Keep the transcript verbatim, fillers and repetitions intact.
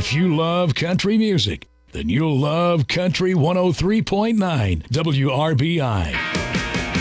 If you love country music, then you'll love Country one oh three point nine W R B I.